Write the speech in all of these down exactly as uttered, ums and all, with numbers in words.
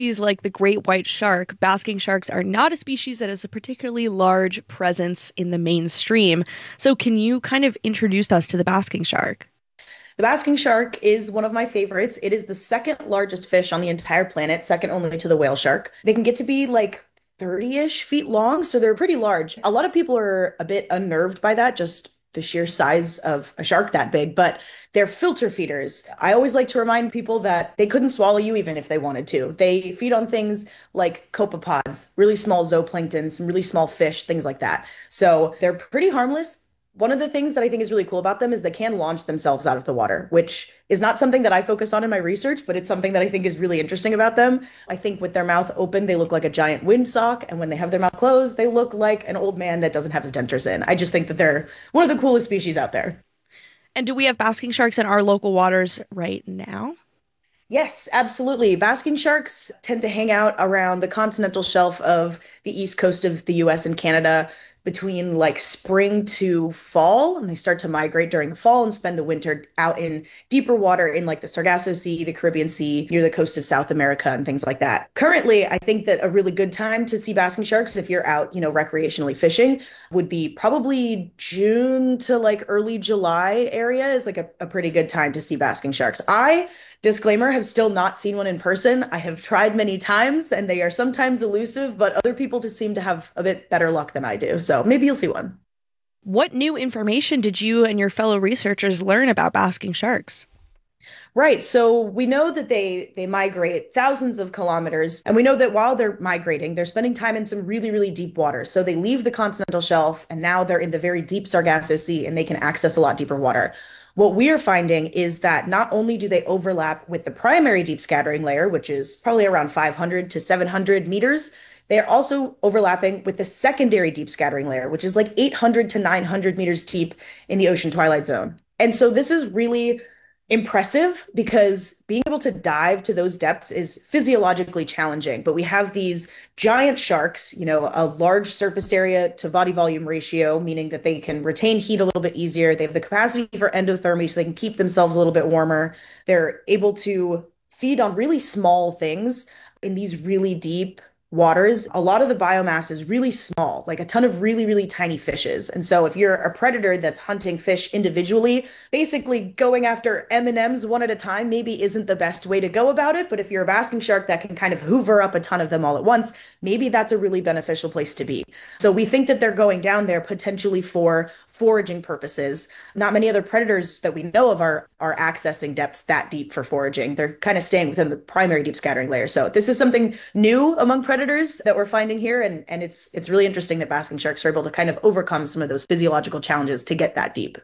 species like the great white shark, basking sharks are not a species that has a particularly large presence in the mainstream. So can you kind of introduce us to the basking shark? The basking shark is one of my favorites. It is the second largest fish on the entire planet, second only to the whale shark. They can get to be like thirty-ish feet long, so they're pretty large. A lot of people are a bit unnerved by that, just the sheer size of a shark that big, but they're filter feeders. I always like to remind people that they couldn't swallow you even if they wanted to. They feed on things like copepods, really small zooplankton, some really small fish, things like that. So they're pretty harmless. One of the things that I think is really cool about them is they can launch themselves out of the water, which is not something that I focus on in my research, but it's something that I think is really interesting about them. I think with their mouth open, they look like a giant windsock, and when they have their mouth closed, they look like an old man that doesn't have his dentures in. I just think that they're one of the coolest species out there. And do we have basking sharks in our local waters right now? Yes, absolutely. Basking sharks tend to hang out around the continental shelf of the east coast of the U S and Canada between like spring to fall, and they start to migrate during the fall and spend the winter out in deeper water in like the Sargasso Sea, the Caribbean Sea, near the coast of South America and things like that. Currently, I think that a really good time to see basking sharks if you're out, you know, recreationally fishing would be probably June to like early July area is like a, a pretty good time to see basking sharks. I Disclaimer, have still not seen one in person. I have tried many times and they are sometimes elusive, but other people just seem to have a bit better luck than I do. So maybe you'll see one. What new information did you and your fellow researchers learn about basking sharks? Right. So we know that they they migrate thousands of kilometers, and we know that while they're migrating, they're spending time in some really, really deep water. So they leave the continental shelf and now they're in the very deep Sargasso Sea and they can access a lot deeper water. What we are finding is that not only do they overlap with the primary deep scattering layer, which is probably around five hundred to seven hundred meters, they are also overlapping with the secondary deep scattering layer, which is like eight hundred to nine hundred meters deep in the ocean twilight zone. And so this is really impressive because being able to dive to those depths is physiologically challenging. But we have these giant sharks, you know, a large surface area to body volume ratio, meaning that they can retain heat a little bit easier. They have the capacity for endothermy, so they can keep themselves a little bit warmer. They're able to feed on really small things in these really deep waters. A lot of the biomass is really small, like a ton of really, really tiny fishes. And so if you're a predator that's hunting fish individually, basically going after M and Ms one at a time maybe isn't the best way to go about it. But if you're a basking shark that can kind of hoover up a ton of them all at once, maybe that's a really beneficial place to be. So we think that they're going down there potentially for foraging purposes. Not many other predators that we know of are are accessing depths that deep for foraging. They're kind of staying within the primary deep scattering layer. So this is something new among predators that we're finding here, and and it's it's really interesting that basking sharks are able to kind of overcome some of those physiological challenges to get that deep.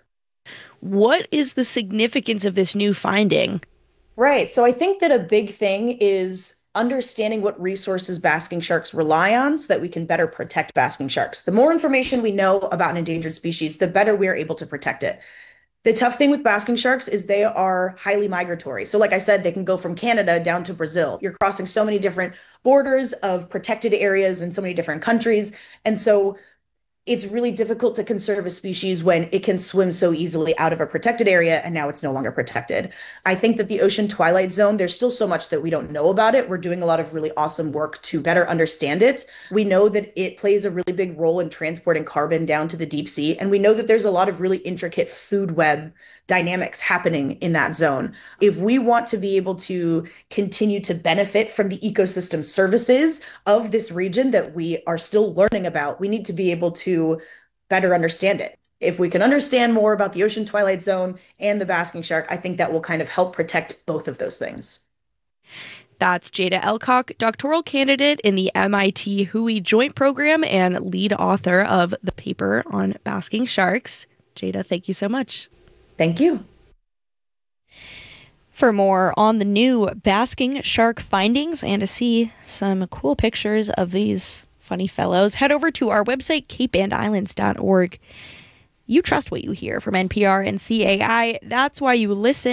What is the significance of this new finding? Right. So I think that a big thing is understanding what resources basking sharks rely on so that we can better protect basking sharks. The more information we know about an endangered species, the better we're able to protect it. The tough thing with basking sharks is they are highly migratory. So like I said, they can go from Canada down to Brazil. You're crossing so many different borders of protected areas in so many different countries. And so it's really difficult to conserve a species when it can swim so easily out of a protected area and now it's no longer protected. I think that the ocean twilight zone, there's still so much that we don't know about it. We're doing a lot of really awesome work to better understand it. We know that it plays a really big role in transporting carbon down to the deep sea. And we know that there's a lot of really intricate food web dynamics happening in that zone. If we want to be able to continue to benefit from the ecosystem services of this region that we are still learning about, we need to be able to better understand it. If we can understand more about the ocean twilight zone and the basking shark, I think that will kind of help protect both of those things. That's Jada Elcock, doctoral candidate in the M I T W H O I Joint Program and lead author of the paper on basking sharks. Jada, thank you so much. Thank you. For more on the new basking shark findings and to see some cool pictures of these funny fellows, head over to our website, cape and islands dot org. You trust what you hear from N P R and C A I. That's why you listen.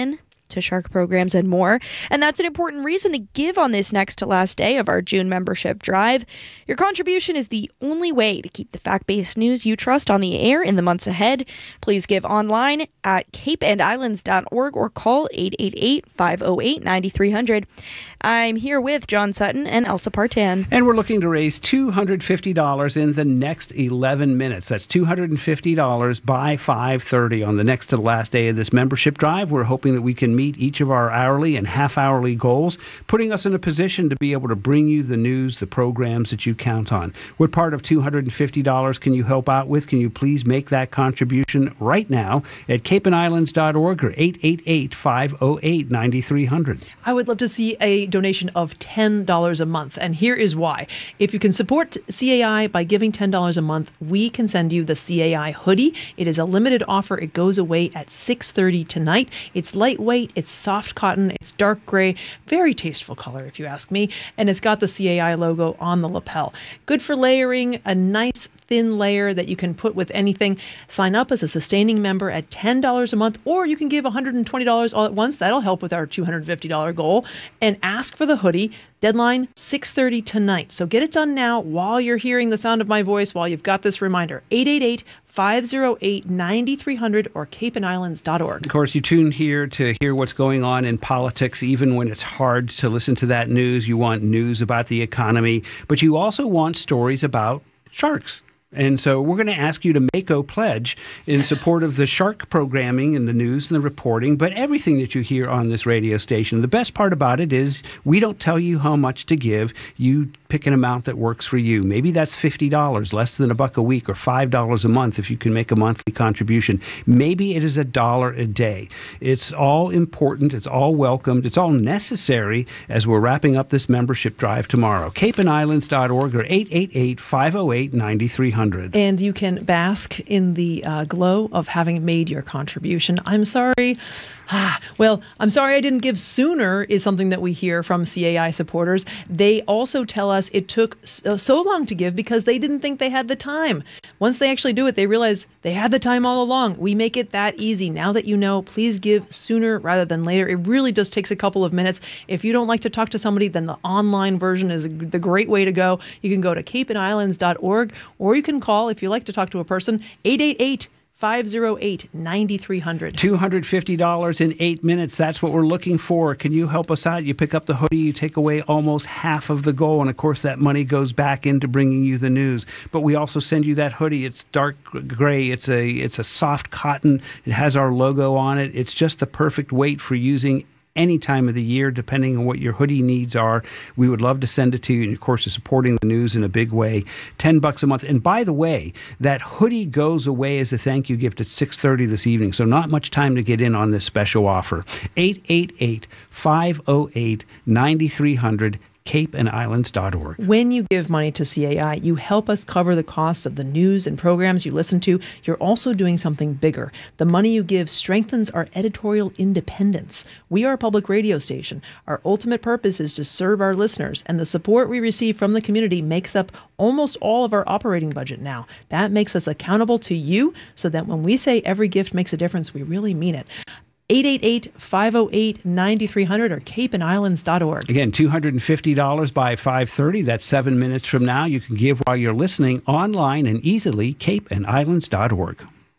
to shark programs and more. And that's an important reason to give on this next to last day of our June membership drive. Your contribution is the only way to keep the fact-based news you trust on the air in the months ahead. Please give online at cape and islands dot org or call eight eight eight, five oh eight, nine three hundred. I'm here with John Sutton and Elsa Partan. And we're looking to raise two hundred fifty dollars in the next eleven minutes. That's two hundred fifty dollars by five thirty on the next to the last day of this membership drive. We're hoping that we can meet each of our hourly and half-hourly goals, putting us in a position to be able to bring you the news, the programs that you count on. What part of two hundred fifty dollars can you help out with? Can you please make that contribution right now at cape and islands dot org or eight eight eight, five oh eight, nine three hundred? I would love to see a donation of ten dollars a month, and here is why. If you can support C A I by giving ten dollars a month, we can send you the C A I hoodie. It is a limited offer. It goes away at six thirty tonight. It's lightweight, it's soft cotton, it's dark gray, very tasteful color if you ask me, and it's got the C A I logo on the lapel. Good for layering, a nice thin layer that you can put with anything. Sign up as a sustaining member at ten dollars a month, or you can give one hundred twenty dollars all at once. That'll help with our two hundred fifty dollars goal. And ask for the hoodie. Deadline six thirty tonight. So get it done now while you're hearing the sound of my voice, while you've got this reminder. eight eight eight, five oh eight, nine three hundred or cape and islands dot org. Of course, you tune here to hear what's going on in politics, even when it's hard to listen to that news. You want news about the economy, but you also want stories about sharks. And so we're going to ask you to make a pledge in support of the shark programming and the news and the reporting, but everything that you hear on this radio station. The best part about it is we don't tell you how much to give. You pick an amount that works for you. Maybe that's fifty dollars, less than a buck a week, or five dollars a month if you can make a monthly contribution. Maybe it is a dollar a day. It's all important. It's all welcomed. It's all necessary as we're wrapping up this membership drive tomorrow. cape and islands dot org or eight eight eight, five oh eight, nine three hundred. And you can bask in the uh, glow of having made your contribution. I'm sorry. Ah, well, I'm sorry I didn't give sooner is something that we hear from C A I supporters. They also tell us it took so, so long to give because they didn't think they had the time. Once they actually do it, they realize they had the time all along. We make it that easy. Now that you know, please give sooner rather than later. It really just takes a couple of minutes. If you don't like to talk to somebody, then the online version is the great way to go. You can go to cape and islands dot org, or you can call, if you like to talk to a person, eight eight eight, five oh eight, nine three hundred. two hundred fifty dollars in eight minutes. That's what we're looking for. Can you help us out? You pick up the hoodie, you take away almost half of the goal. And of course, that money goes back into bringing you the news. But we also send you that hoodie. It's dark gray. It's a, it's a soft cotton. It has our logo on it. It's just the perfect weight for using any time of the year, depending on what your hoodie needs are. We would love to send it to you. And of course, you're supporting the news in a big way. ten bucks a month. And by the way, that hoodie goes away as a thank you gift at six thirty this evening. So not much time to get in on this special offer. eight eight eight, five oh eight, nine three hundred. cape and islands dot org. When you give money to C A I, you help us cover the costs of the news and programs you listen to. You're also doing something bigger. The money you give strengthens our editorial independence. We are a public radio station. Our ultimate purpose is to serve our listeners, and the support we receive from the community makes up almost all of our operating budget now. That makes us accountable to you, so that when we say every gift makes a difference, we really mean it. eight eight eight, five oh eight, nine three hundred or cape and islands dot org. Again, two hundred fifty dollars by five thirty. That's seven minutes from now. You can give while you're listening online and easily, cape and islands dot org.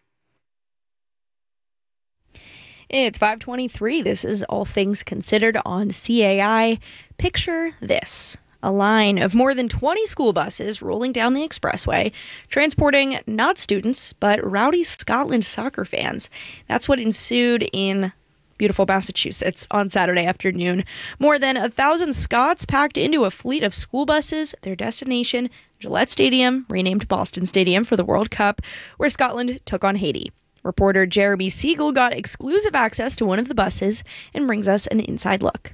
It's five twenty-three. This is All Things Considered on C A I. Picture this. A line of more than twenty school buses rolling down the expressway, transporting not students, but rowdy Scotland soccer fans. That's what ensued in beautiful Massachusetts on Saturday afternoon. More than a thousand Scots packed into a fleet of school buses, their destination, Gillette Stadium, renamed Boston Stadium for the World Cup, where Scotland took on Haiti. Reporter Jeremy Siegel got exclusive access to one of the buses and brings us an inside look.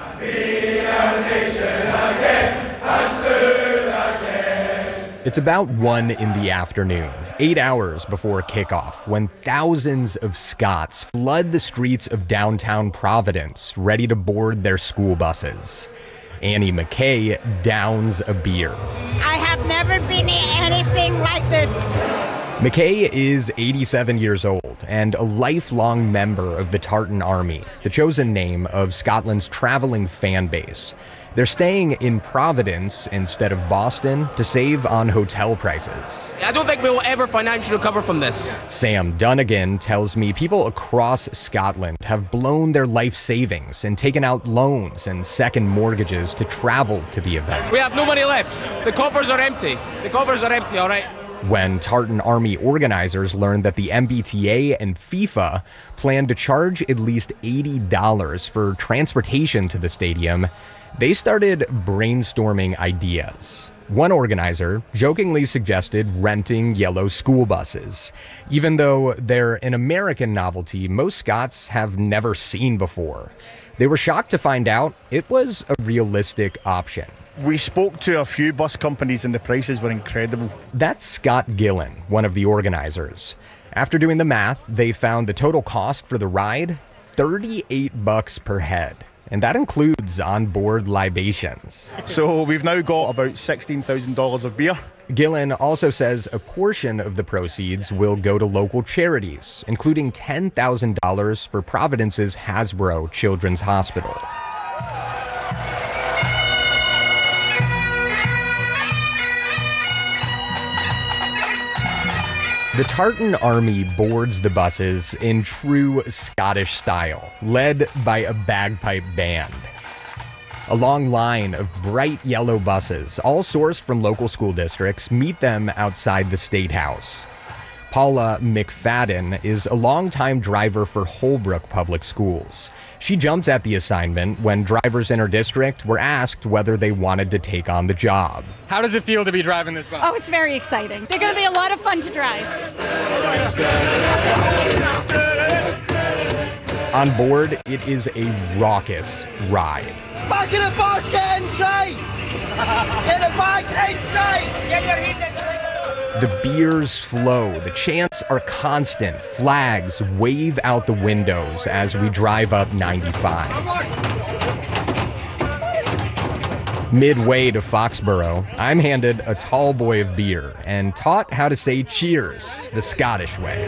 It's about one in the afternoon, eight hours before kickoff, when thousands of Scots flood the streets of downtown Providence, ready to board their school buses. Annie McKay downs a beer. I have never been in anything like this. McKay is eighty-seven years old and a lifelong member of the Tartan Army, the chosen name of Scotland's traveling fan base. They're staying in Providence instead of Boston to save on hotel prices. I don't think we will ever financially recover from this. Sam Dunnigan tells me people across Scotland have blown their life savings and taken out loans and second mortgages to travel to the event. We have no money left. The coffers are empty. The coffers are empty, all right? When Tartan Army organizers learned that the M B T A and FIFA planned to charge at least eighty dollars for transportation to the stadium, they started brainstorming ideas. One organizer jokingly suggested renting yellow school buses, even though they're an American novelty most Scots have never seen before. They were shocked to find out it was a realistic option. We spoke to a few bus companies and the prices were incredible. That's Scott Gillen, one of the organizers. After doing the math, they found the total cost for the ride, thirty-eight bucks per head. And that includes onboard libations. So we've now got about sixteen thousand dollars of beer. Gillen also says a portion of the proceeds will go to local charities, including ten thousand dollars for Providence's Hasbro Children's Hospital. The Tartan Army boards the buses in true Scottish style, led by a bagpipe band. A long line of bright yellow buses, all sourced from local school districts, meet them outside the State House. Paula McFadden is a longtime driver for Holbrook Public Schools. She jumped at the assignment when drivers in her district were asked whether they wanted to take on the job. How does it feel to be driving this bus? Oh, it's very exciting. They're going to be a lot of fun to drive. On board, it is a raucous ride. Back in the bus, get inside! Get the back inside! Get your heat inside! The beers flow, the chants are constant, flags wave out the windows as we drive up ninety-five. Midway to Foxborough, I'm handed a tall boy of beer and taught how to say cheers the Scottish way.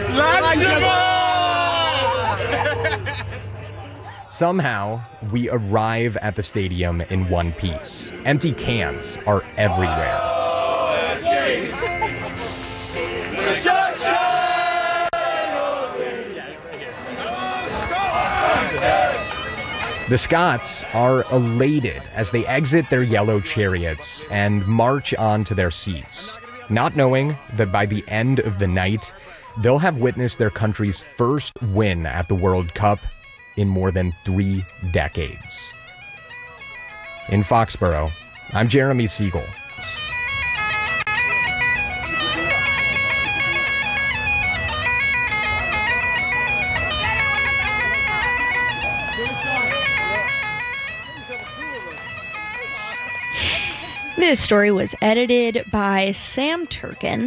Somehow, we arrive at the stadium in one piece. Empty cans are everywhere. The Scots are elated as they exit their yellow chariots and march on to their seats, not knowing that by the end of the night, they'll have witnessed their country's first win at the World Cup in more than three decades. In Foxborough, I'm Jeremy Siegel. This story was edited by Sam Turkin.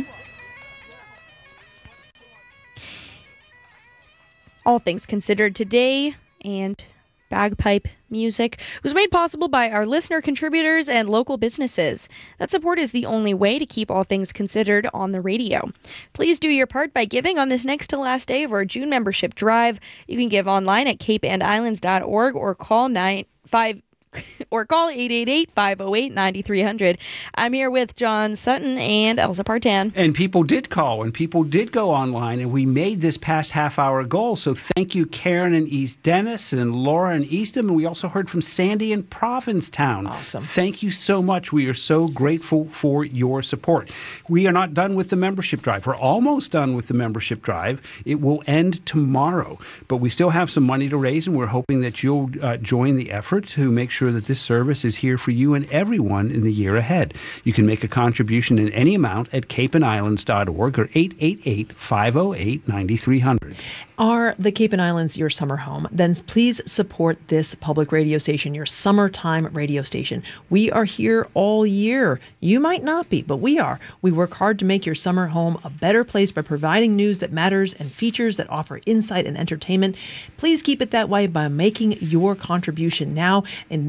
All Things Considered today and bagpipe music was made possible by our listener contributors and local businesses. That support is the only way to keep All Things Considered on the radio. Please do your part by giving on this next to last day of our June membership drive. You can give online at cape and islands dot org or call nine five or call eight eight eight, five oh eight, nine three hundred. I'm here with John Sutton and Elsa Partan. And people did call and people did go online, and we made this past half hour goal. So thank you, Karen in East Dennis and Laura in Eastham. And we also heard from Sandy in Provincetown. Awesome. Thank you so much. We are so grateful for your support. We are not done with the membership drive. We're almost done with the membership drive. It will end tomorrow, but we still have some money to raise, and we're hoping that you'll uh, join the effort to make sure that this service is here for you and everyone in the year ahead. You can make a contribution in any amount at cape and islands dot org or eight eight eight, five oh eight, nine three hundred. Are the Cape and Islands your summer home? Then please support this public radio station, your summertime radio station. We are here all year. You might not be, but we are. We work hard to make your summer home a better place by providing news that matters and features that offer insight and entertainment. Please keep it that way by making your contribution now. In this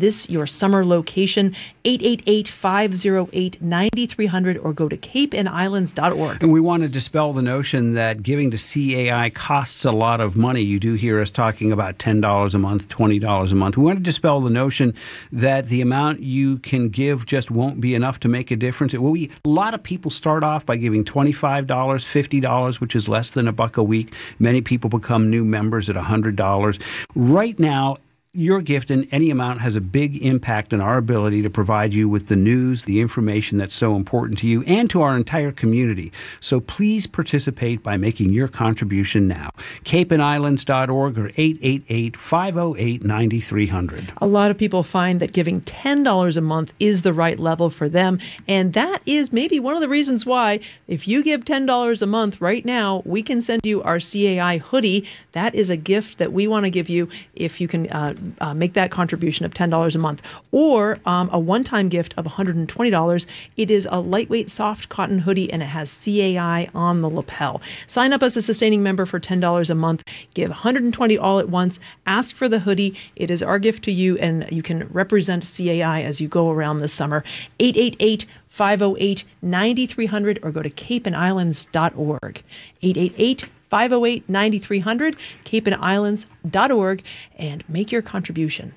this your summer location. eight eight eight, five oh eight, nine three hundred or go to cape and islands dot org. And we want to dispel the notion that giving to C A I costs a lot of money. You do hear us talking about ten dollars a month, twenty dollars a month. We want to dispel the notion that the amount you can give just won't be enough to make a difference. Well, we, a lot of people start off by giving twenty-five dollars, fifty dollars, which is less than a buck a week. Many people become new members at one hundred dollars. Right now, your gift in any amount has a big impact on our ability to provide you with the news, the information that's so important to you and to our entire community. So please participate by making your contribution now. cape and islands dot org or eight eight eight, five oh eight, nine three hundred. A lot of people find that giving ten dollars a month is the right level for them. And that is maybe one of the reasons why if you give ten dollars a month right now, we can send you our C A I hoodie. That is a gift that we want to give you if you can uh, Uh, make that contribution of ten dollars a month, or um, a one-time gift of one hundred twenty dollars. It is a lightweight, soft cotton hoodie, and it has C A I on the lapel. Sign up as a sustaining member for ten dollars a month. Give one hundred twenty dollars all at once. Ask for the hoodie. It is our gift to you, and you can represent C A I as you go around this summer. eight eight eight, five oh eight, nine three hundred or go to cape and islands dot org. eight eight eight, five oh eight, nine three hundred, cape and islands dot org, and make your contribution.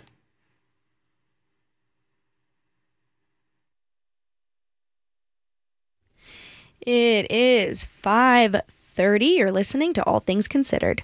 It is five thirty. You're listening to All Things Considered.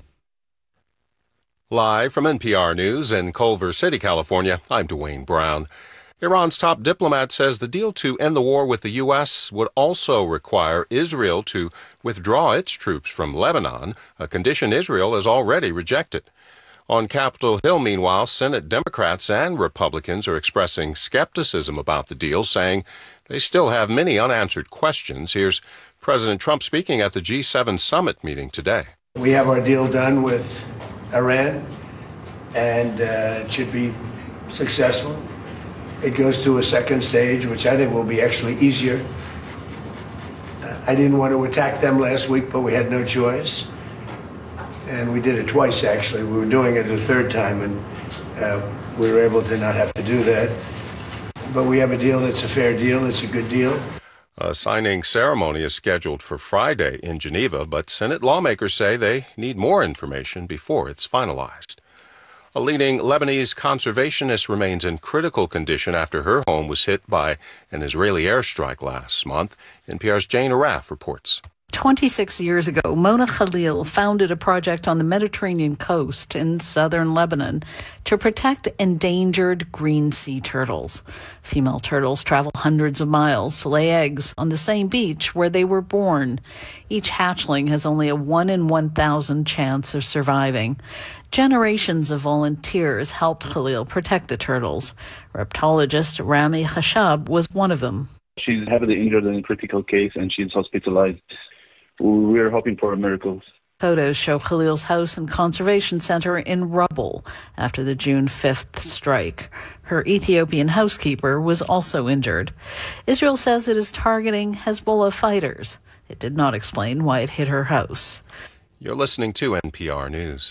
Live from N P R News in Culver City, California, I'm Dwayne Brown. Iran's top diplomat says the deal to end the war with the U S would also require Israel to withdraw its troops from Lebanon, a condition Israel has already rejected. On Capitol Hill, meanwhile, Senate Democrats and Republicans are expressing skepticism about the deal, saying they still have many unanswered questions. Here's President Trump speaking at the G seven summit meeting today. We have our deal done with Iran, and uh, it should be successful. It goes to a second stage, which I think will be actually easier. Uh, I didn't want to attack them last week, but we had no choice. And we did it twice, actually. We were doing it a third time, and uh, we were able to not have to do that. But we have a deal that's a fair deal. It's a good deal. A signing ceremony is scheduled for Friday in Geneva, but Senate lawmakers say they need more information before it's finalized. A leading Lebanese conservationist remains in critical condition after her home was hit by an Israeli airstrike last month. N P R's Jane Araf reports. twenty-six years ago, Mona Khalil founded a project on the Mediterranean coast in southern Lebanon to protect endangered green sea turtles. Female turtles travel hundreds of miles to lay eggs on the same beach where they were born. Each hatchling has only a one in one thousand chance of surviving. Generations of volunteers helped Khalil protect the turtles. Reptologist Rami Khashab was one of them. She's heavily injured in a critical case and she's hospitalized. We're hoping for a miracle. Photos show Khalil's house and conservation center in rubble after the June fifth strike. Her Ethiopian housekeeper was also injured. Israel says it is targeting Hezbollah fighters. It did not explain why it hit her house. You're listening to N P R News.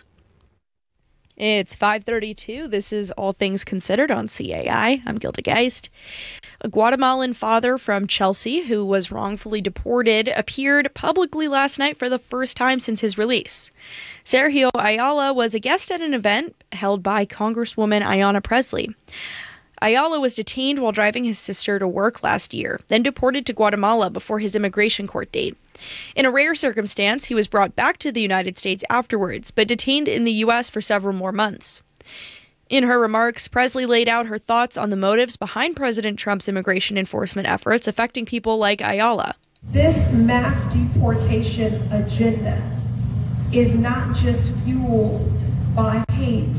It's five thirty-two. This is All Things Considered on C A I. I'm Gilda Geist. A Guatemalan father from Chelsea who was wrongfully deported appeared publicly last night for the first time since his release. Sergio Ayala was a guest at an event held by Congresswoman Ayanna Pressley. Ayala was detained while driving his sister to work last year, then deported to Guatemala before his immigration court date. In a rare circumstance, he was brought back to the United States afterwards, but detained in the U S for several more months. In her remarks, Pressley laid out her thoughts on the motives behind President Trump's immigration enforcement efforts affecting people like Ayala. This mass deportation agenda is not just fueled by hate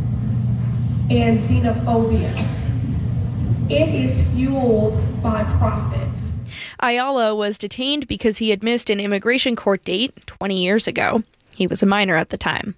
and xenophobia. It is fueled by profit. Ayala was detained because he had missed an immigration court date twenty years ago. He was a minor at the time.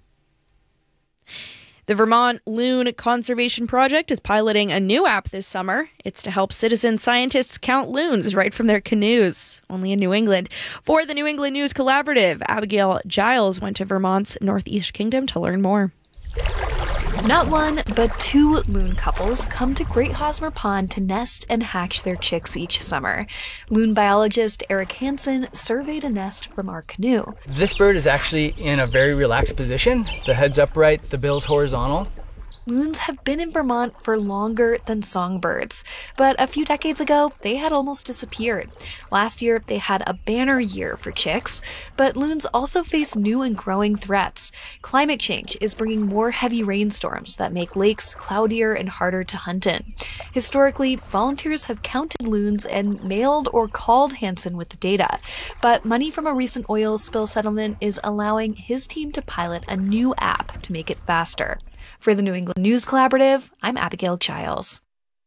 The Vermont Loon Conservation Project is piloting a new app this summer. It's to help citizen scientists count loons right from their canoes, only in New England. For the New England News Collaborative, Abigail Giles went to Vermont's Northeast Kingdom to learn more. Not one, but two loon couples come to Great Hosmer Pond to nest and hatch their chicks each summer. Loon biologist Eric Hansen surveyed a nest from our canoe. This bird is actually in a very relaxed position. The head's upright, the bill's horizontal. Loons have been in Vermont for longer than songbirds, but a few decades ago, they had almost disappeared. Last year, they had a banner year for chicks, but loons also face new and growing threats. Climate change is bringing more heavy rainstorms that make lakes cloudier and harder to hunt in. Historically, volunteers have counted loons and mailed or called Hansen with the data, but money from a recent oil spill settlement is allowing his team to pilot a new app to make it faster. For the New England News Collaborative, I'm Abigail Giles.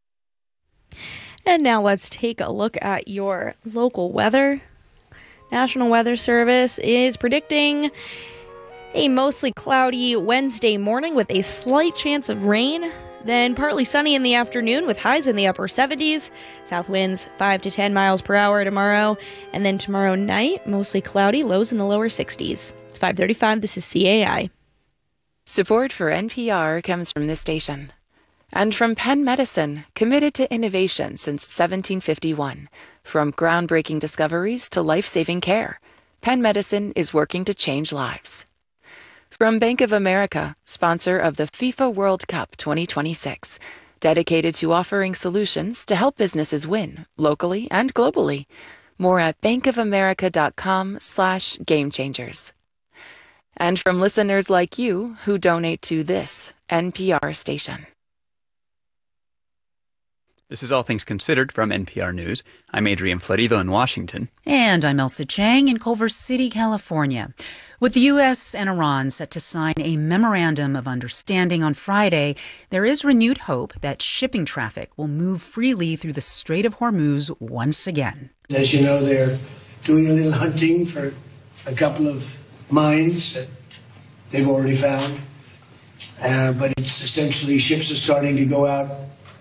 And now let's take a look at your local weather. National Weather Service is predicting a mostly cloudy Wednesday morning with a slight chance of rain. Then partly sunny in the afternoon with highs in the upper seventies. South winds five to ten miles per hour tomorrow. And then tomorrow night, mostly cloudy, lows in the lower sixties. It's five thirty-five. This is C A I. Support for N P R comes from this station and from Penn Medicine, committed to innovation since seventeen fifty-one. From groundbreaking discoveries to life-saving care, Penn Medicine is working to change lives. From Bank of America, sponsor of the FIFA World Cup twenty twenty-six, dedicated to offering solutions to help businesses win locally and globally. More at bankofamerica.com slash game changers. And from listeners like you who donate to this N P R station. This is All Things Considered from N P R News. I'm Adrian Florido in Washington. And I'm Elsa Chang in Culver City, California. With the U S and Iran set to sign a memorandum of understanding on Friday, there is renewed hope that shipping traffic will move freely through the Strait of Hormuz once again. As you know, they're doing a little hunting for a couple of mines that they've already found. Uh, but it's essentially ships are starting to go out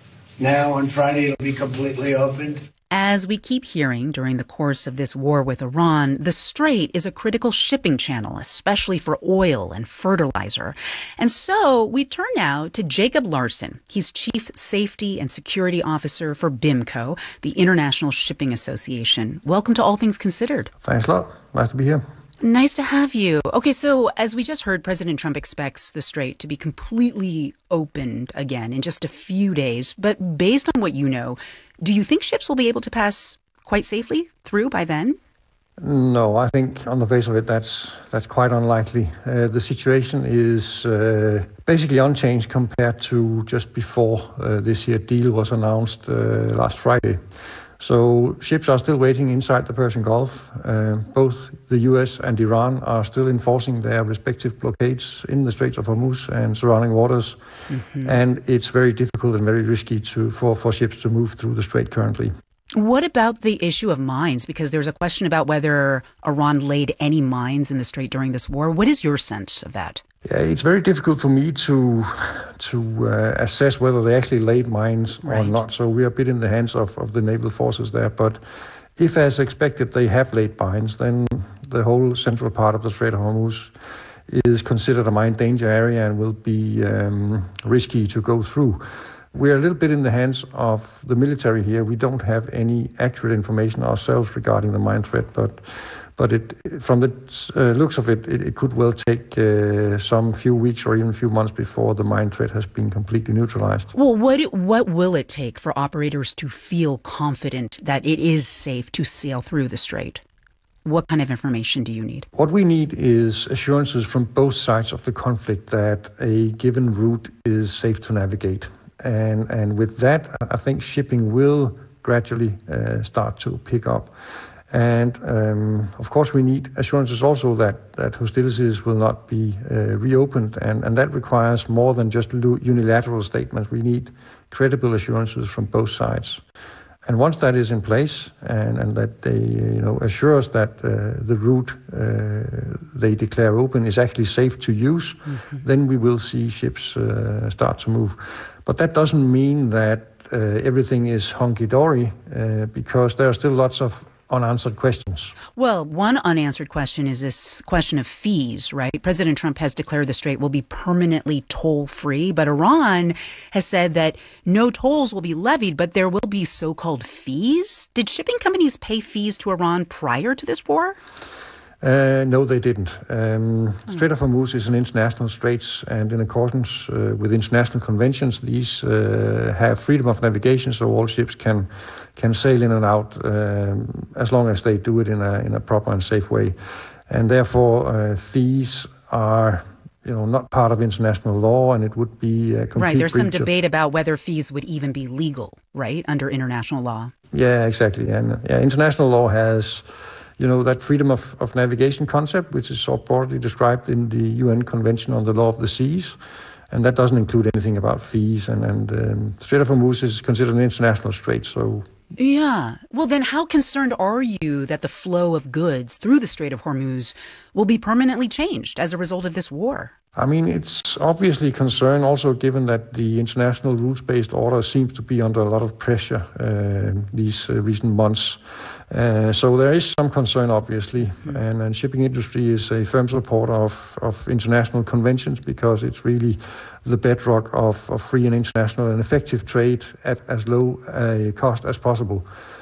now. On Friday, it'll be completely open. As we keep hearing during the course of this war with Iran, the Strait is a critical shipping channel, especially for oil and fertilizer. And so we turn now to Jacob Larson. He's Chief Safety and Security Officer for BIMCO, the International Shipping Association. Welcome to All Things Considered. Thanks a lot. Nice to be here. Nice to have you. Okay, so as we just heard, President Trump expects the Strait to be completely opened again in just a few days. But based on what you know, do you think ships will be able to pass quite safely through by then? No, I think on the face of it, that's that's quite unlikely. Uh, the situation is uh, basically unchanged compared to just before uh, this year deal was announced uh, last Friday. So ships are still waiting inside the Persian Gulf. Uh, both the U S and Iran are still enforcing their respective blockades in the Straits of Hormuz and surrounding waters. Mm-hmm. And it's very difficult and very risky to, for, for ships to move through the strait currently. What about the issue of mines? Because there's a question about whether Iran laid any mines in the strait during this war. What is your sense of that? Yeah, it's very difficult for me to to uh, assess whether they actually laid mines right. or not. So we are a bit in the hands of, of the naval forces there. But if, as expected, they have laid mines, then the whole central part of the Strait of Hormuz is considered a mine danger area and will be um, risky to go through. We're a little bit in the hands of the military here. We don't have any accurate information ourselves regarding the mine threat, but but it, from the uh, looks of it, it, it could well take uh, some few weeks or even a few months before the mine threat has been completely neutralized. Well, what what will it take for operators to feel confident that it is safe to sail through the strait? What kind of information do you need? What we need is assurances from both sides of the conflict that a given route is safe to navigate. And and with that, I think shipping will gradually uh, start to pick up. And um, of course, we need assurances also that, that hostilities will not be uh, reopened. And, and that requires more than just unilateral statements. We need credible assurances from both sides. And once that is in place, and, and that they you know assure us that uh, the route uh, they declare open is actually safe to use, mm-hmm. then we will see ships uh, start to move. But that doesn't mean that uh, everything is hunky-dory, uh, because there are still lots of unanswered questions. Well, one unanswered question is this question of fees, right? President Trump has declared the strait will be permanently toll-free, but Iran has said that no tolls will be levied, but there will be so-called fees. Did shipping companies pay fees to Iran prior to this war? Uh, no, they didn't. Um, Strait of Hormuz is an international strait, and in accordance uh, with international conventions, these uh, have freedom of navigation, so all ships can can sail in and out um, as long as they do it in a in a proper and safe way. And therefore, uh, fees are, you know, not part of international law, and it would be a complete right. There's some debate of, about whether fees would even be legal, right, under international law. Yeah, exactly. And yeah, international law has, you know, that freedom of, of navigation concept, which is so broadly described in the U N Convention on the Law of the Seas. And that doesn't include anything about fees. And, and um, Strait of Hormuz is considered an international strait, so... Yeah. Well, then how concerned are you that the flow of goods through the Strait of Hormuz will be permanently changed as a result of this war? I mean, it's obviously a concern also given that the international rules-based order seems to be under a lot of pressure uh, these uh, recent months. Uh, so there is some concern, obviously, mm-hmm. and, and shipping industry is a firm supporter of, of international conventions because it's really the bedrock of, of free and international and effective trade at as low a cost as possible.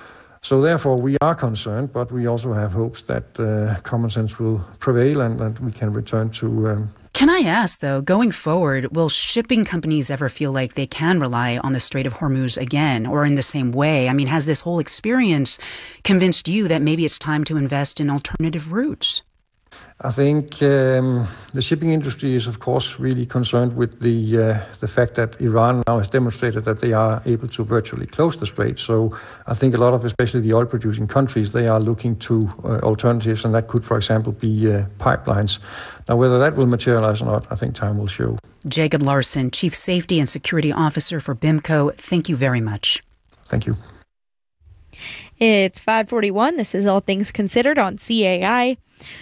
So therefore, we are concerned, but we also have hopes that uh, common sense will prevail and that we can return to... Um, Can I ask, though, going forward, will shipping companies ever feel like they can rely on the Strait of Hormuz again or in the same way? I mean, has this whole experience convinced you that maybe it's time to invest in alternative routes? I think um, the shipping industry is, of course, really concerned with the uh, the fact that Iran now has demonstrated that they are able to virtually close the strait. So I think a lot of, especially the oil-producing countries, they are looking to uh, alternatives, and that could, for example, be uh, pipelines. Now, whether that will materialize or not, I think time will show. Jacob Larson, Chief Safety and Security Officer for B I M C O, thank you very much. Thank you. It's five forty-one. This is All Things Considered on C A I.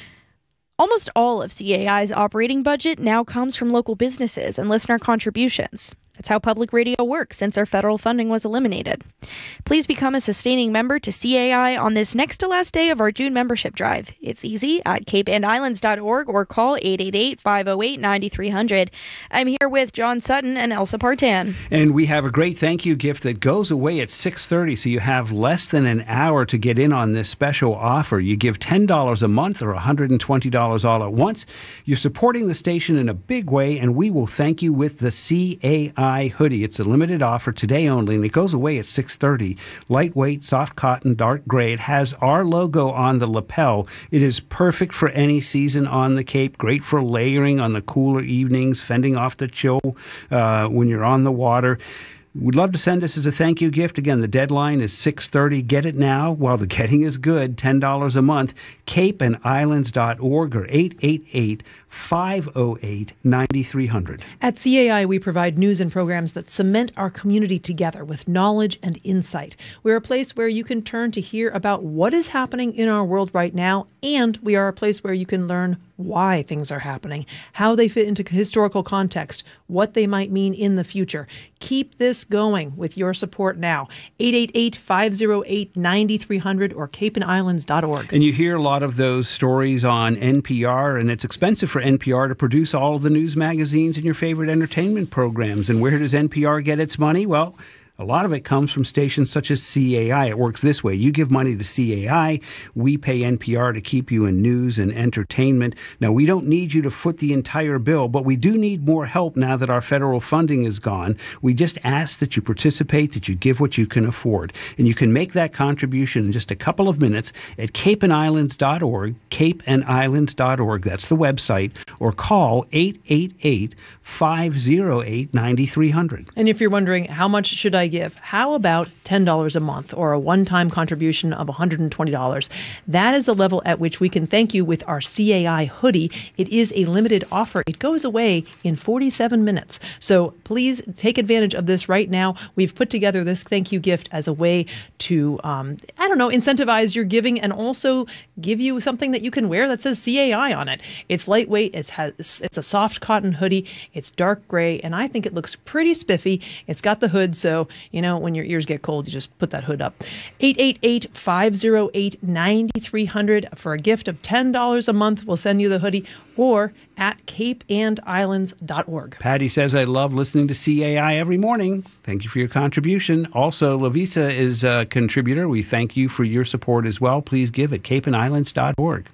Almost all of C A I's operating budget now comes from local businesses and listener contributions. That's how public radio works since our federal funding was eliminated. Please become a sustaining member to C A I on this next to last day of our June membership drive. It's easy at cape and islands dot org or call eight eight eight, five oh eight, nine three hundred. I'm here with John Sutton and Elsa Partan. And we have a great thank you gift that goes away at six thirty, so you have less than an hour to get in on this special offer. You give ten dollars a month or one hundred twenty dollars all at once. You're supporting the station in a big way, and we will thank you with the C A I hoodie. It's a limited offer today only, and it goes away at six thirty. Lightweight, soft cotton, dark gray. It has our logo on the lapel. It is perfect for any season on the Cape. Great for layering on the cooler evenings, fending off the chill uh, when you're on the water. We'd love to send this as a thank you gift. Again, the deadline is six thirty. Get it now while the getting is good. ten dollars a month. cape and islands dot org or eight eight eight, five oh eight, nine three hundred. At C A I, we provide news and programs that cement our community together with knowledge and insight. We're a place where you can turn to hear about what is happening in our world right now, and we are a place where you can learn why things are happening, how they fit into historical context, what they might mean in the future. Keep this going with your support now. eight eight eight, five oh eight, nine three hundred or cape and islands dot org. And you hear a lot of those stories on N P R, and it's expensive for N P R to produce all of the news magazines and your favorite entertainment programs. And where does N P R get its money? Well, a lot of it comes from stations such as C A I. It works this way. You give money to C A I. We pay N P R to keep you in news and entertainment. Now, we don't need you to foot the entire bill, but we do need more help now that our federal funding is gone. We just ask that you participate, that you give what you can afford. And you can make that contribution in just a couple of minutes at cape and islands dot org, cape and islands dot org. That's the website. Or call eight eight eight, five oh eight, nine three hundred. And if you're wondering, how much should I give? How about ten dollars a month or a one-time contribution of one hundred twenty dollars? That is the level at which we can thank you with our C A I hoodie. It is a limited offer. It goes away in forty-seven minutes. So please take advantage of this right now. We've put together this thank you gift as a way to, um, I don't know, incentivize your giving and also give you something that you can wear that says C A I on it. It's lightweight. It's, has, it's a soft cotton hoodie. It's dark gray, and I think it looks pretty spiffy. It's got the hood, so you know, when your ears get cold, you just put that hood up. eight eight eight, five oh eight, nine three hundred for a gift of ten dollars a month. We'll send you the hoodie, or at cape and islands dot org. Patty says, I love listening to C A I every morning. Thank you for your contribution. Also, Lavisa is a contributor. We thank you for your support as well. Please give at cape and islands dot org.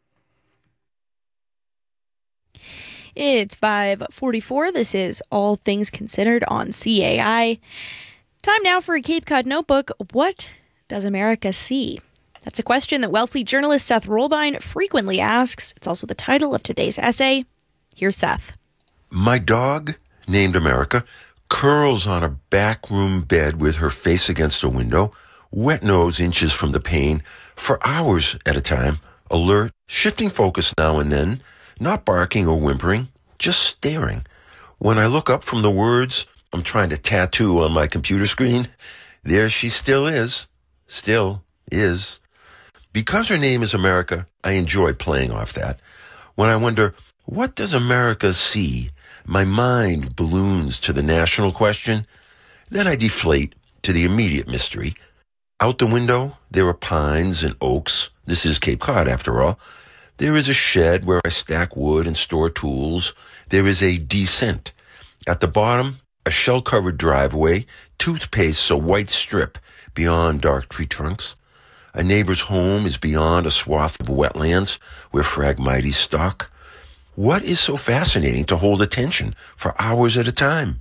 It's five forty-four. This is All Things Considered on C A I. Time now for a Cape Cod Notebook. What does America see? That's a question that Wellfleet journalist Seth Rollbine frequently asks. It's also the title of today's essay. Here's Seth. My dog, named America, curls on a backroom bed with her face against a window, wet nose inches from the pane, for hours at a time, alert, shifting focus now and then, not barking or whimpering, just staring. When I look up from the words I'm trying to tattoo on my computer screen, there she still is. Still is. Because her name is America, I enjoy playing off that. When I wonder, what does America see? My mind balloons to the national question. Then I deflate to the immediate mystery. Out the window, there are pines and oaks. This is Cape Cod, after all. There is a shed where I stack wood and store tools. There is a descent. At the bottom, a shell-covered driveway, toothpaste's a white strip beyond dark tree trunks. A neighbor's home is beyond a swath of wetlands where Phragmites stalk. What is so fascinating to hold attention for hours at a time?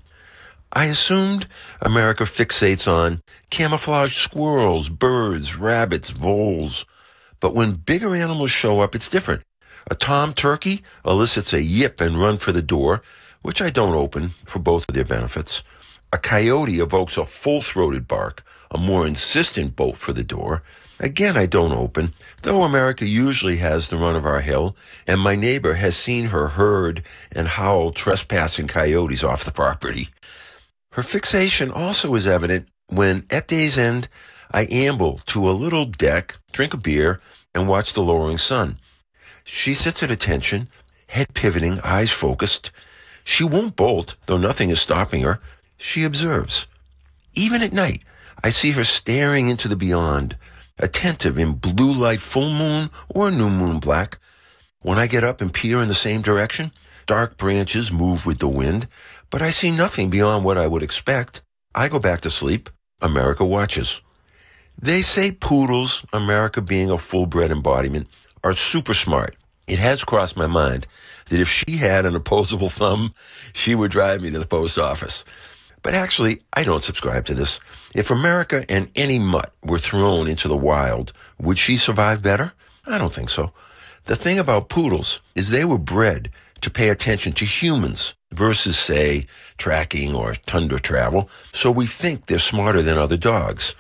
I assumed America fixates on camouflaged squirrels, birds, rabbits, voles. But when bigger animals show up, it's different. A tom turkey elicits a yip and run for the door, which I don't open for both of their benefits. A coyote evokes a full-throated bark, a more insistent bolt for the door. Again, I don't open, though America usually has the run of our hill, and my neighbor has seen her herd and howl trespassing coyotes off the property. Her fixation also is evident when, at day's end, I amble to a little deck, drink a beer, and watch the lowering sun. She sits at attention, head pivoting, eyes focused. She won't bolt, though nothing is stopping her. She observes. Even at night, I see her staring into the beyond, attentive in blue light full moon or new moon black. When I get up and peer in the same direction, dark branches move with the wind, but I see nothing beyond what I would expect. I go back to sleep. America watches. They say poodles, America being a full-bred embodiment, are super smart. It has crossed my mind that if she had an opposable thumb, she would drive me to the post office. But actually, I don't subscribe to this. If America and any mutt were thrown into the wild, would she survive better? I don't think so. The thing about poodles is they were bred to pay attention to humans versus, say, tracking or tundra travel, so we think they're smarter than other dogs.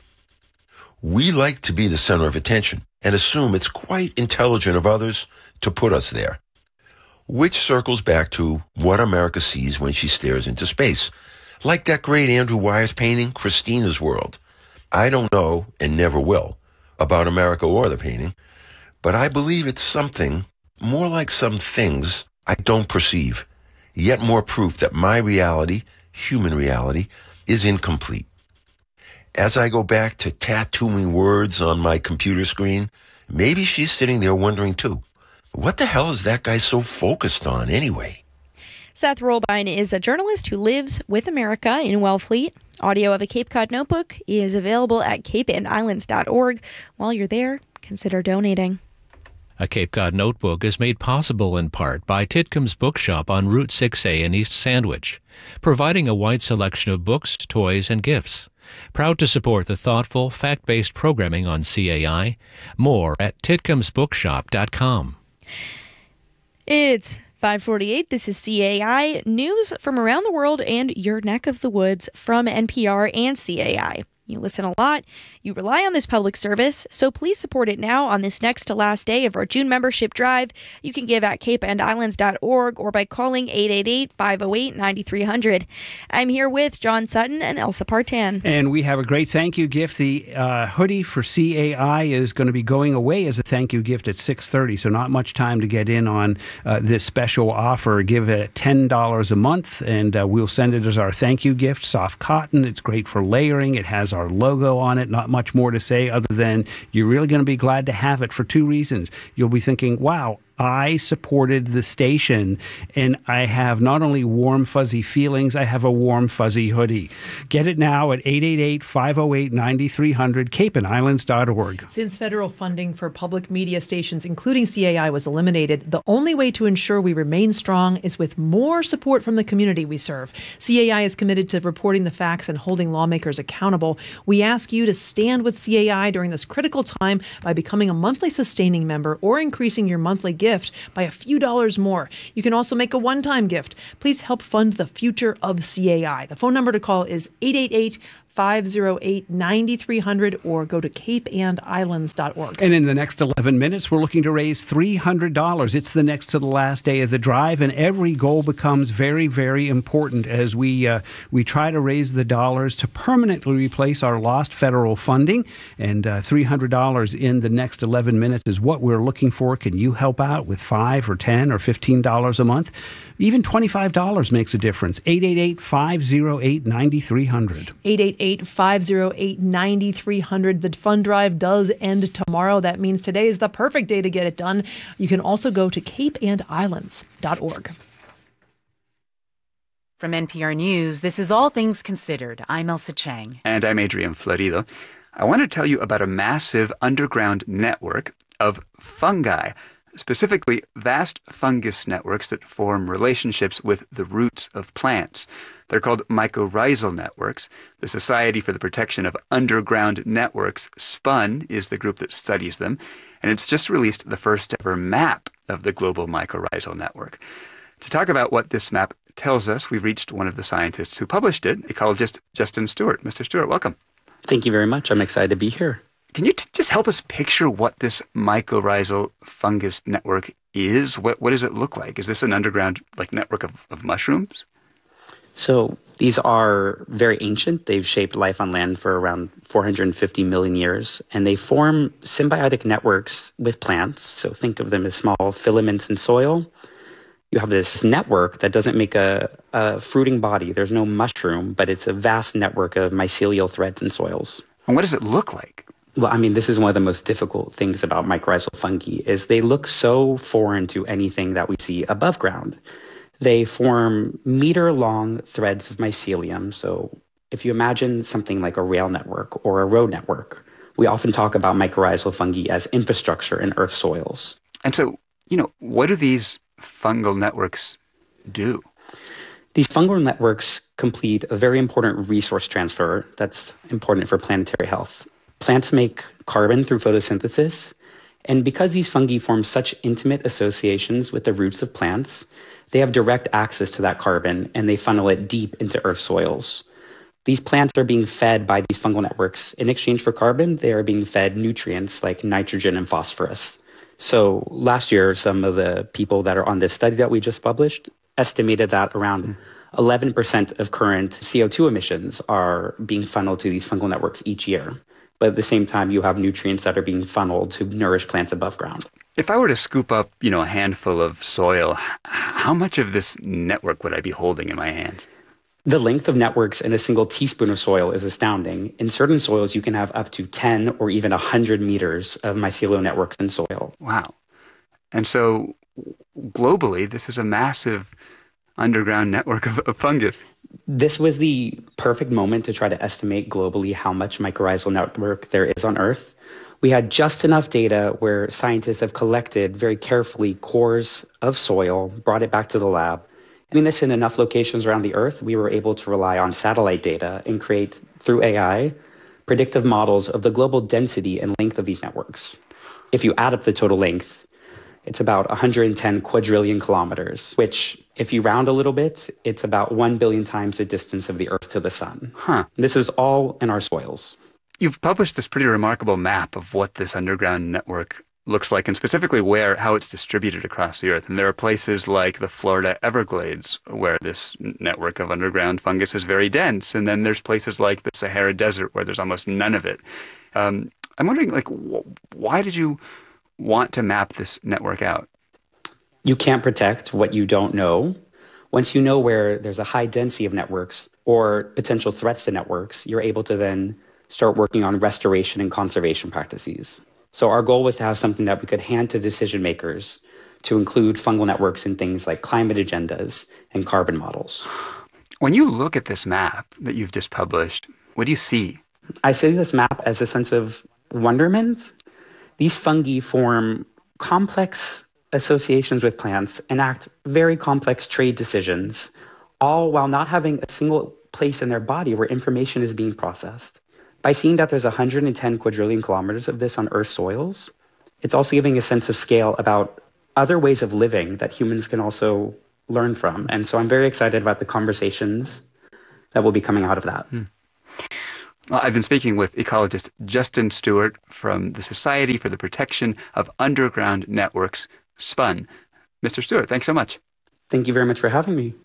We like to be the center of attention and assume it's quite intelligent of others to put us there. Which circles back to what America sees when she stares into space. Like that great Andrew Wyeth painting, Christina's World. I don't know, and never will, about America or the painting, but I believe it's something more like some things I don't perceive, yet more proof that my reality, human reality, is incomplete. As I go back to tattooing words on my computer screen, maybe she's sitting there wondering too, what the hell is that guy so focused on anyway? Seth Rollbine is a journalist who lives with America in Wellfleet. Audio of a Cape Cod Notebook is available at cape and islands dot org. While you're there, consider donating. A Cape Cod Notebook is made possible in part by Titcom's Bookshop on Route six A in East Sandwich, providing a wide selection of books, toys, and gifts. Proud to support the thoughtful, fact-based programming on C A I. More at titcoms bookshop dot com. It's five forty-eight. This is C A I. News from around the world and your neck of the woods from N P R and C A I. You listen a lot. You rely on this public service, so please support it now on this next to last day of our June membership drive. You can give at cape and islands dot org or by calling eight eight eight, five oh eight, nine three hundred. I'm here with John Sutton and Elsa Partan. And we have a great thank you gift. The uh, hoodie for C A I is going to be going away as a thank you gift at six thirty, so not much time to get in on uh, this special offer. Give it ten dollars a month, and uh, we'll send it as our thank you gift. Soft cotton. It's great for layering. It has our logo on it. Not much more to say other than you're really going to be glad to have it for two reasons. You'll be thinking, wow, I supported the station, and I have not only warm, fuzzy feelings, I have a warm, fuzzy hoodie. Get it now at eight eight eight, five oh eight, nine three hundred, cape and islands dot org. Since federal funding for public media stations, including C A I, was eliminated, the only way to ensure we remain strong is with more support from the community we serve. C A I is committed to reporting the facts and holding lawmakers accountable. We ask you to stand with C A I during this critical time by becoming a monthly sustaining member or increasing your monthly gift by a few dollars more. You can also make a one-time gift. Please help fund the future of C A I. The phone number to call is eight eight eight, five oh eight, nine three hundred or go to cape and islands dot org. And in the next eleven minutes, we're looking to raise three hundred dollars. It's the next to the last day of the drive, and every goal becomes very, very important as we uh, we try to raise the dollars to permanently replace our lost federal funding. And uh, three hundred dollars in the next eleven minutes is what we're looking for. Can you help out with five or ten or fifteen dollars a month? Even twenty-five dollars makes a difference. eight eight eight, five oh eight, nine three hundred. eight eight eight, five oh eight, nine three hundred. The fund drive does end tomorrow. That means today is the perfect day to get it done. You can also go to cape and islands dot org. From N P R News, this is All Things Considered. I'm Elsa Chang. And I'm Adrian Florido. I want to tell you about a massive underground network of fungi, specifically vast fungus networks that form relationships with the roots of plants. They're called mycorrhizal networks. The Society for the Protection of Underground Networks, SPUN, is the group that studies them, and it's just released the first ever map of the global mycorrhizal network. To talk about what this map tells us, we've reached one of the scientists who published it, ecologist Justin Stewart. Mister Stewart, welcome. Thank you very much. I'm excited to be here. Can you t- just help us picture what this mycorrhizal fungus network is? What what does it look like? Is this an underground like network of, of mushrooms? So these are very ancient. They've shaped life on land for around four hundred fifty million years, and they form symbiotic networks with plants. So think of them as small filaments in soil. You have this network that doesn't make a, a fruiting body. There's no mushroom, but it's a vast network of mycelial threads in soils. And what does it look like? Well, I mean, this is one of the most difficult things about mycorrhizal fungi is they look so foreign to anything that we see above ground. They form meter-long threads of mycelium. So if you imagine something like a rail network or a road network, we often talk about mycorrhizal fungi as infrastructure in Earth soils. And so, you know, what do these fungal networks do? These fungal networks complete a very important resource transfer that's important for planetary health. Plants make carbon through photosynthesis, and because these fungi form such intimate associations with the roots of plants, they have direct access to that carbon, and they funnel it deep into Earth soils. These plants are being fed by these fungal networks. In exchange for carbon, they are being fed nutrients like nitrogen and phosphorus. So last year, some of the people that are on this study that we just published estimated that around eleven percent of current C O two emissions are being funneled to these fungal networks each year. But at the same time, you have nutrients that are being funneled to nourish plants above ground. If I were to scoop up, you know, a handful of soil, how much of this network would I be holding in my hands? The length of networks in a single teaspoon of soil is astounding. In certain soils, you can have up to ten or even one hundred meters of mycelial networks in soil. Wow. And so globally, this is a massive underground network of, of fungus. This was the perfect moment to try to estimate globally how much mycorrhizal network there is on Earth. We had just enough data where scientists have collected very carefully cores of soil, brought it back to the lab. Doing this in enough locations around the Earth, we were able to rely on satellite data and create, through A I, predictive models of the global density and length of these networks. If you add up the total length, It's about one hundred ten quadrillion kilometers, which, if you round a little bit, it's about one billion times the distance of the Earth to the sun. Huh. This is all in our soils. You've published this pretty remarkable map of what this underground network looks like, and specifically where, how it's distributed across the Earth. And there are places like the Florida Everglades where this network of underground fungus is very dense. And then there's places like the Sahara Desert where there's almost none of it. Um, I'm wondering, like, wh- why did you want to map this network out? You can't protect what you don't know. Once you know where there's a high density of networks or potential threats to networks, you're able to then start working on restoration and conservation practices. So our goal was to have something that we could hand to decision makers to include fungal networks in things like climate agendas and carbon models. When you look at this map that you've just published, what do you see? I see this map as a sense of wonderment. These fungi form complex associations with plants, enact very complex trade decisions, all while not having a single place in their body where information is being processed. By seeing that there's one hundred ten quadrillion kilometers of this on Earth's soils, it's also giving a sense of scale about other ways of living that humans can also learn from. And so I'm very excited about the conversations that will be coming out of that. Hmm. Well, I've been speaking with ecologist Justin Stewart from the Society for the Protection of Underground Networks, SPUN. Mister Stewart, thanks so much. Thank you very much for having me.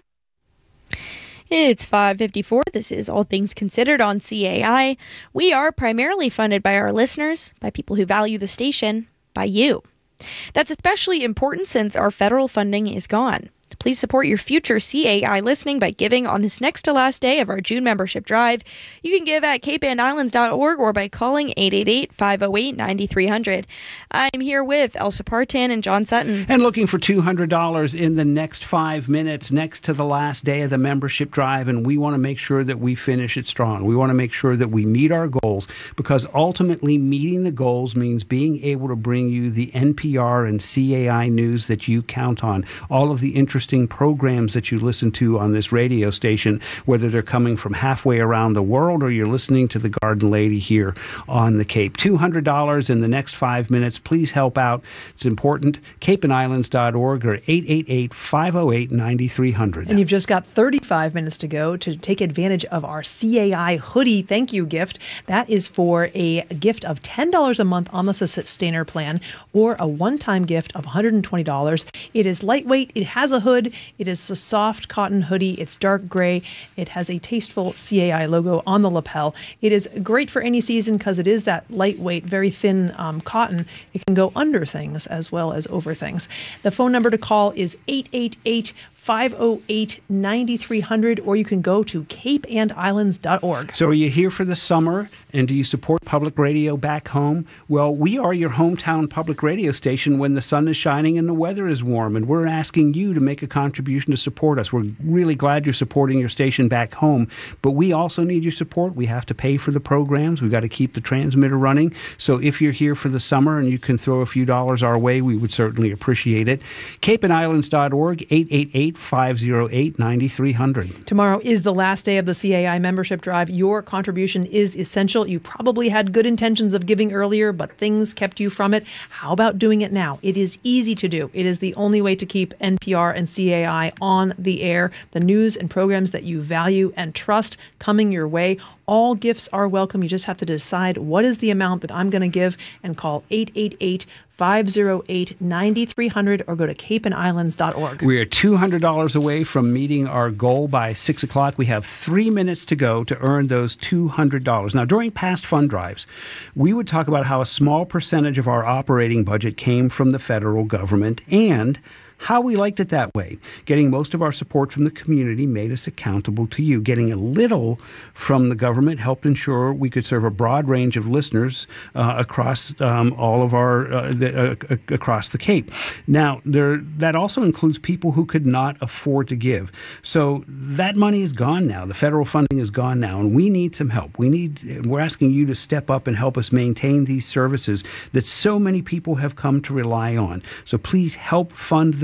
It's five fifty-four. This is All Things Considered on C A I. We are primarily funded by our listeners, by people who value the station, by you. That's especially important since our federal funding is gone. Please support your future C A I listening by giving on this next to last day of our June membership drive. You can give at cape and islands dot org or by calling eight eight eight, five oh eight, nine three hundred. I'm here with Elsa Partan and John Sutton. And looking for two hundred dollars in the next five minutes, next to the last day of the membership drive, and we want to make sure that we finish it strong. We want to make sure that we meet our goals, because ultimately meeting the goals means being able to bring you the N P R and C A I news that you count on, all of the interesting programs that you listen to on this radio station, whether they're coming from halfway around the world or you're listening to the Garden Lady here on the Cape. two hundred dollars in the next five minutes. Please help out. It's important. cape and islands dot org or eight eight eight, five oh eight, nine three hundred. And you've just got thirty-five minutes to go to take advantage of our C A I hoodie thank you gift. That is for a gift of ten dollars a month on the Sustainer plan or a one-time gift of one hundred twenty dollars. It is lightweight. It has a hood. It is a soft cotton hoodie. It's dark gray. It has a tasteful C A I logo on the lapel. It is great for any season because it is that lightweight, very thin um, cotton. It can go under things as well as over things. The phone number to call is eight eight eight, five oh eight, nine three hundred, or you can go to cape and islands dot org. So are you here for the summer, and do you support public radio back home? Well, we are your hometown public radio station when the sun is shining and the weather is warm, and we're asking you to make a contribution to support us. We're really glad you're supporting your station back home, but we also need your support. We have to pay for the programs. We've got to keep the transmitter running. So if you're here for the summer and you can throw a few dollars our way, we would certainly appreciate it. cape and islands dot org, eight eight eight, five oh eight, nine three hundred. Tomorrow is the last day of the C A I membership drive. Your contribution is essential. You probably had good intentions of giving earlier, but things kept you from it. How about doing it now? It is easy to do. It is the only way to keep N P R and C A I on the air. The news and programs that you value and trust coming your way. All gifts are welcome. You just have to decide what is the amount that I'm going to give and call eight eight eight, five oh eight, nine three hundred or go to cape and islands dot org. We are two hundred dollars away from meeting our goal by six o'clock. We have three minutes to go to earn those two hundred dollars. Now, during past fund drives, we would talk about how a small percentage of our operating budget came from the federal government and how we liked it that way. Getting most of our support from the community made us accountable to you. Getting a little from the government helped ensure we could serve a broad range of listeners uh, across um, all of our, uh, the, uh, across the Cape. Now, there, that also includes people who could not afford to give. So that money is gone now. The federal funding is gone now, and we need some help. We need, we're asking you to step up and help us maintain these services that so many people have come to rely on. So please help fund the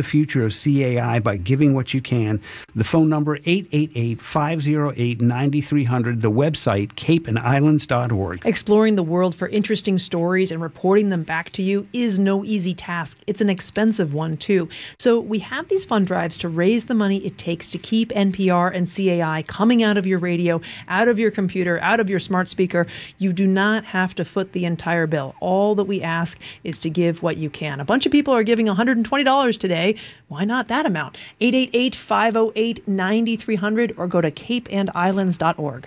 future of C A I by giving what you can. The phone number, eight eight eight, five oh eight, nine three hundred. The website, cape and islands dot org. Exploring the world for interesting stories and reporting them back to you is no easy task. It's an expensive one, too. So we have these fund drives to raise the money it takes to keep N P R and C A I coming out of your radio, out of your computer, out of your smart speaker. You do not have to foot the entire bill. All that we ask is to give what you can. A bunch of people are giving one hundred twenty dollars today. Why not that amount? eight eight eight, five oh eight, nine three hundred or go to cape and islands dot org.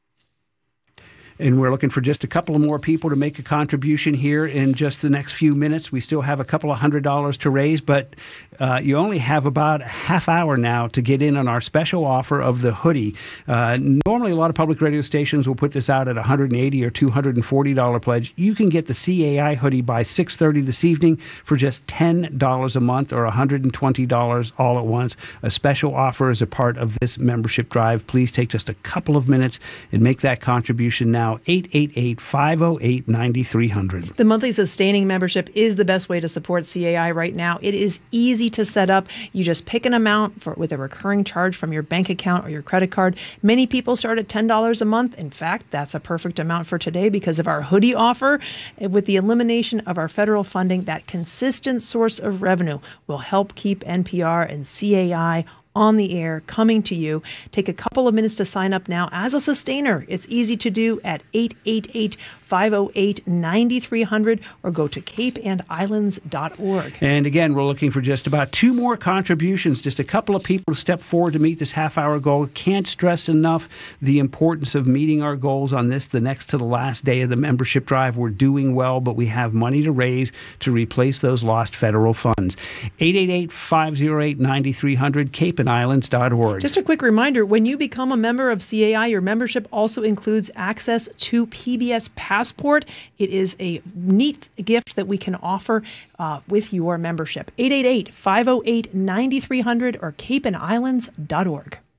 And we're looking for just a couple of more people to make a contribution here in just the next few minutes. We still have a couple of hundred dollars to raise, but uh, you only have about a half hour now to get in on our special offer of the hoodie. Uh, normally, a lot of public radio stations will put this out at one hundred eighty dollars or two hundred forty dollars pledge. You can get the C A I hoodie by six thirty this evening for just ten dollars a month or one hundred twenty dollars all at once. A special offer is a part of this membership drive. Please take just a couple of minutes and make that contribution now. eight eight eight, five oh eight, nine three hundred. The monthly sustaining membership is the best way to support C A I right now. It is easy to set up. You just pick an amount for with a recurring charge from your bank account or your credit card. Many people start at ten dollars a month. In fact, that's a perfect amount for today because of our hoodie offer. With the elimination of our federal funding, that consistent source of revenue will help keep N P R and C A I on the air, coming to you. Take a couple of minutes to sign up now as a sustainer. It's easy to do at eight eight eight, five oh eight, nine three hundred or go to cape and islands dot org. And again, we're looking for just about two more contributions, just a couple of people to step forward to meet this half-hour goal. Can't stress enough the importance of meeting our goals on this, the next to the last day of the membership drive. We're doing well, but we have money to raise to replace those lost federal funds. eight eight eight, five oh eight, nine three hundred, cape and islands dot org. Just a quick reminder, when you become a member of C A I, your membership also includes access to P B S Passport. It is a neat gift that we can offer uh, with your membership. eight eight eight, five oh eight, nine three hundred or cape and islands dot org.